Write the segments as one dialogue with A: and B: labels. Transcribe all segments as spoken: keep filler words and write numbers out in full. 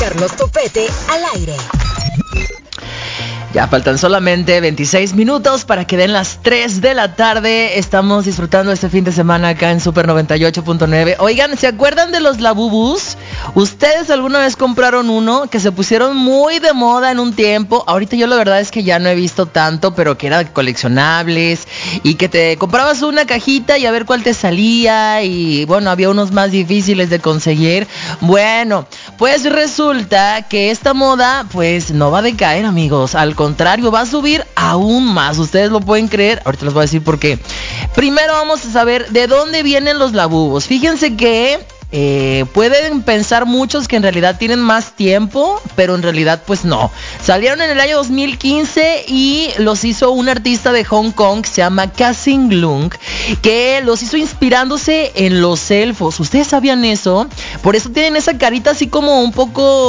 A: Carlos Topete al aire.
B: Ya faltan solamente veintiséis minutos para que den las tres de la tarde. Estamos disfrutando este fin de semana acá en Super noventa y ocho punto nueve. Oigan, ¿se acuerdan de los Labubus? ¿Ustedes alguna vez compraron uno que se pusieron muy de moda en un tiempo? Ahorita yo la verdad es que ya no he visto tanto, pero que eran coleccionables y que te comprabas una cajita y a ver cuál te salía, y bueno, había unos más difíciles de conseguir. Bueno, pues resulta que esta moda pues no va a decaer, amigos. Al contrario, va a subir aún más. Ustedes lo pueden creer. Ahorita les voy a decir por qué. Primero vamos a saber de dónde vienen los Labubus. Fíjense que Eh, pueden pensar muchos que en realidad tienen más tiempo, pero en realidad pues no. Salieron en el año dos mil quince y los hizo un artista de Hong Kong que se llama Kasin Lung, que los hizo inspirándose en los elfos. ¿Ustedes sabían eso? Por eso tienen esa carita así como un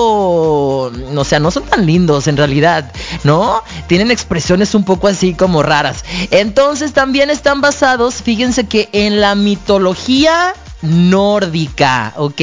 B: poco, o sea, no son tan lindos en realidad, ¿no? Tienen expresiones un poco así como raras. Entonces también están basados, fíjense que en la mitología nórdica, ¿ok?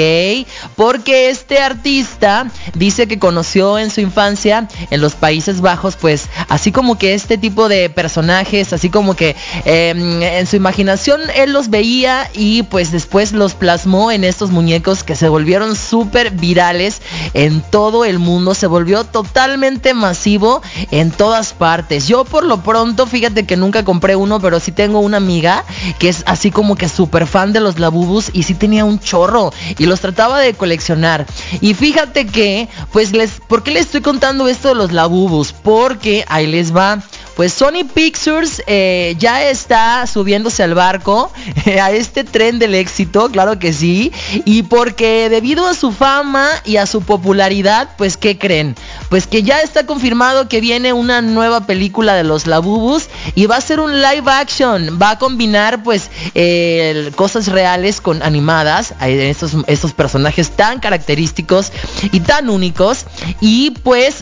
B: Porque este artista dice que conoció en su infancia en los Países Bajos, pues así como que este tipo de personajes, así como que eh, en su imaginación él los veía y pues después los plasmó en estos muñecos que se volvieron súper virales en todo el mundo. Se volvió totalmente masivo en todas partes. Yo por lo pronto, fíjate que nunca compré uno, pero sí tengo una amiga que es así como que súper fan de los Labubus y sí tenía un chorro y los trataba de coleccionar. Y fíjate que, pues, les, ¿por qué les estoy contando esto de los Labubus? Porque ahí les va. Pues Sony Pictures eh, ya está subiéndose al barco, eh, a este tren del éxito, claro que sí. Y porque debido a su fama y a su popularidad, pues ¿qué creen? Pues que ya está confirmado que viene una nueva película de los Labubus y va a ser un live action. Va a combinar pues eh, cosas reales con animadas, eh, estos, estos personajes tan característicos y tan únicos. Y pues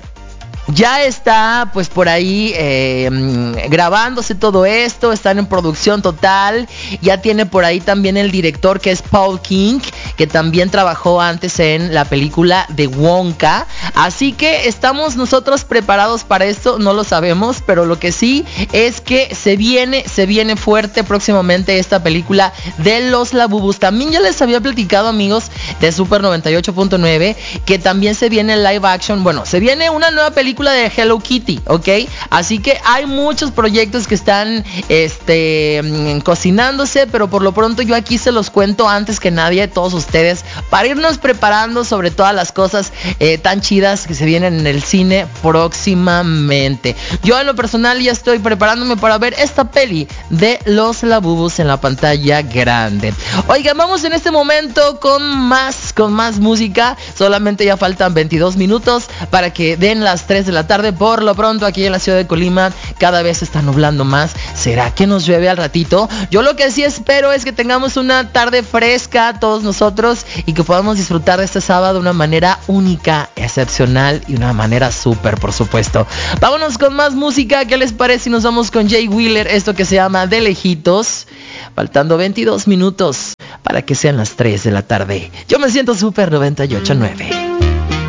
B: ya está pues por ahí eh, grabándose todo esto, están en producción total. Ya tiene por ahí también el director, que es Paul King, que también trabajó antes en la película de Wonka. Así que estamos nosotros preparados para esto, no lo sabemos, pero lo que sí es que se viene, se viene fuerte próximamente esta película de los Labubus. También ya les había platicado, amigos de Super noventa y ocho punto nueve, que también se viene live action. Bueno, se viene una nueva película de Hello Kitty, ¿ok? Así que hay muchos proyectos que están este, cocinándose, pero por lo pronto yo aquí se los cuento antes que nadie, todos ustedes, para irnos preparando sobre todas las cosas eh, tan chidas que se vienen en el cine próximamente. Yo en lo personal ya estoy preparándome para ver esta peli de los Labubus en la pantalla grande. Oigan, vamos en este momento con más, con más música. Solamente ya faltan veintidós minutos para que den las tres de la tarde. Por lo pronto aquí en la ciudad de Colima cada vez se está nublando más. ¿Será que nos llueve al ratito? Yo lo que sí espero es que tengamos una tarde fresca todos nosotros y que podamos disfrutar de este sábado de una manera única, excepcional y una manera súper, por supuesto. Vámonos con más música. ¿Qué les parece si nos vamos con Jay Wheeler? Esto que se llama De Lejitos. Faltando veintidós minutos para que sean las tres de la tarde. Yo me siento Super noventa y ocho punto nueve.